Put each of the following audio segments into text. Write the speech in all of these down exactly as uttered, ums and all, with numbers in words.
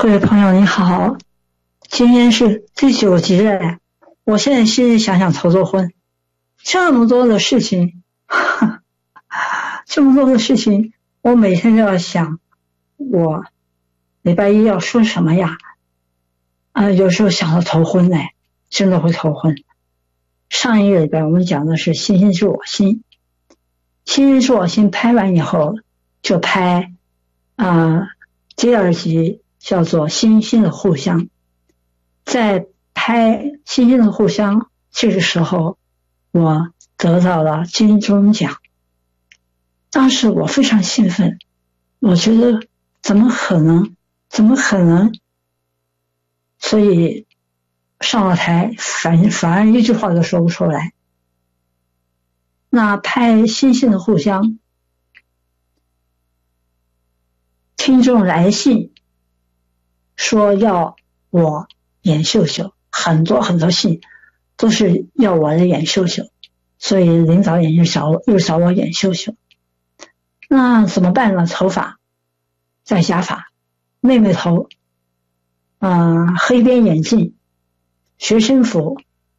各位朋友你好，今天是第九集了。我现在心里想想筹做婚，这么多的事情，这么多的事情，我每天都要想，我礼拜一要说什么呀？啊、呃，有时候想到头昏呢，真的会头昏。上一个礼拜我们讲的是星星知我心，星星知我心拍完以后，就拍啊、呃、第二集。叫做星星的互相，在拍星星的互相这个时候，我得到了金钟奖。当时我非常兴奋，我觉得怎么可能，怎么可能？所以上了台反反而一句话都说不出来。那拍星星的互相，听众来信说要我演秀秀，很多很多信都是要我来演秀秀，所以林导演又找我又找我演秀秀。那怎么办呢？头发再假发，妹妹头，呃，黑边眼镜，学生服，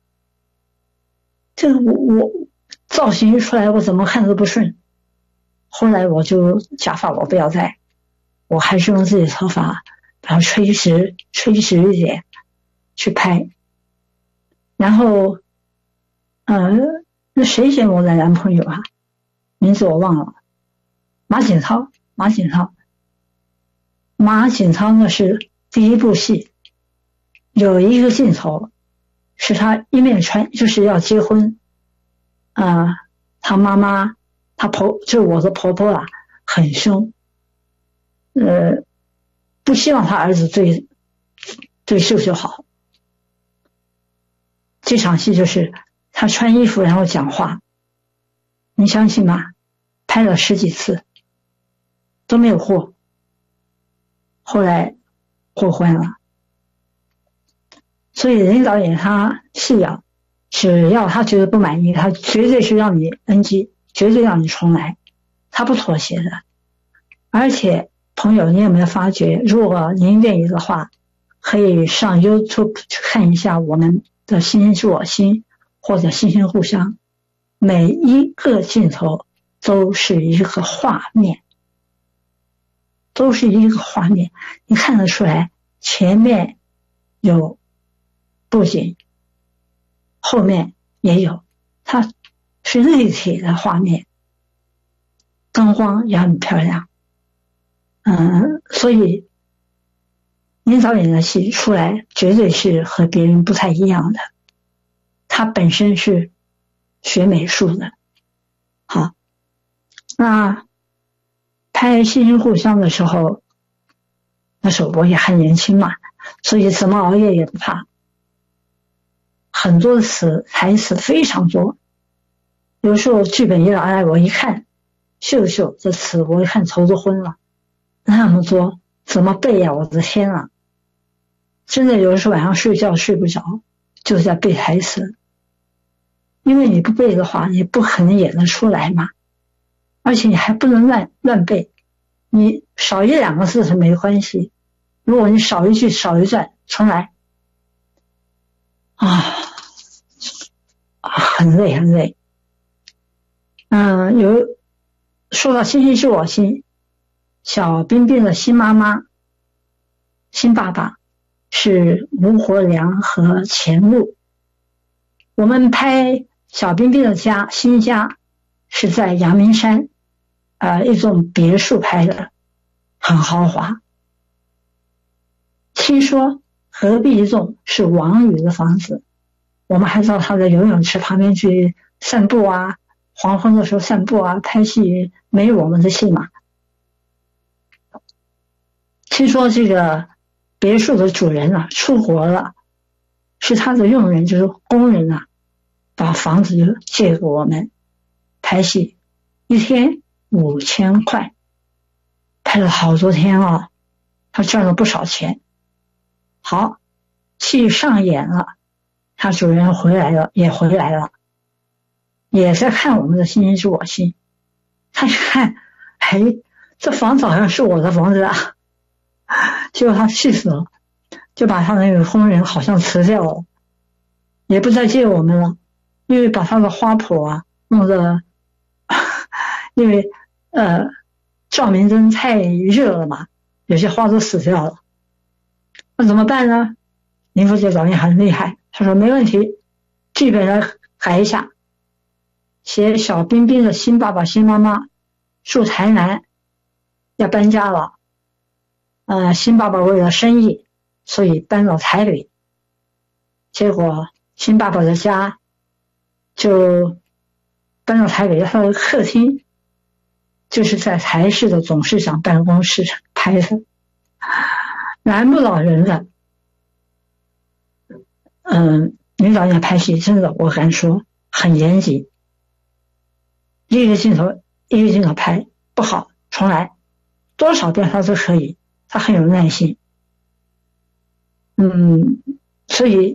这个我我造型一出来，我怎么看都不顺。后来我就假发我不要戴，我还是用自己的头发。把它垂直垂直一点去拍，然后呃那谁选我的男朋友啊？名字我忘了，马景涛马景涛马景涛呢是第一部戏，有一个镜头是他一面穿就是要结婚啊、呃，他妈妈他婆就是我的婆婆啊很凶，呃不希望他儿子对对秀秀好。这场戏就是他穿衣服然后讲话，你相信吗？拍了十几次都没有过，后来过关了。所以林导演他是啊，只要他觉得不满意，他绝对是让你 N G， 绝对让你重来，他不妥协的。而且朋友，你有没有发觉，如果您愿意的话，可以上 YouTube 去看一下我们的星星知我心或者星星互相，每一个镜头都是一个画面，都是一个画面，你看得出来，前面有布景，后面也有，它是立体的画面，灯光也很漂亮。嗯，所以林导演的戏出来绝对是和别人不太一样的，他本身是学美术的。好，那拍星星互相的时候，那时候我也还年轻嘛，所以怎么熬夜也不怕，很多词台词非常多，有时候剧本一来我一看秀秀这词我一看头都昏了，那么多怎么背呀、啊？我的天啊！真的有的时候晚上睡觉睡不着，就是在背台词。因为你不背的话，你不可能演得出来嘛。而且你还不能乱乱背，你少一两个字是没关系。如果你少一句少一段，重来啊啊，很累很累。嗯，有说到星星知我心。小彬彬的新妈妈新爸爸是吴国良和钱璐。我们拍小彬彬的家新家是在阳明山呃一栋别墅拍的，很豪华。听说隔壁一栋是王宇的房子，我们还到他的游泳池旁边去散步啊，黄昏的时候散步啊，拍戏没有我们的戏嘛。听说这个别墅的主人啊出国了，是他的佣人就是工人啊，把房子就借给我们拍戏，一天五千块，拍了好多天啊，他赚了不少钱。好，戏上演了，他主人回来了，也回来了，也在看我们的星星知我心。他一看，哎，这房子好像是我的房子啊。 结果他气死了，就把他那个工人好像辞掉了，也不再接我们了，因为把他的花圃啊弄得，因为呃照明灯太热了嘛，有些花都死掉了。那怎么办呢？林福杰导演很厉害，他说没问题，剧本来改一下，写小彬彬的新爸爸新妈妈住台南，要搬家了，呃，新爸爸为了生意，所以搬到台北，结果新爸爸的家就搬到台北，他的客厅就是在台视的董事长办公室拍的，蛮不老人的。嗯，女导演拍戏真的，我敢说很严谨，一个镜头一个镜头拍不好重来，多少遍他都可以，他很有耐心。嗯，所以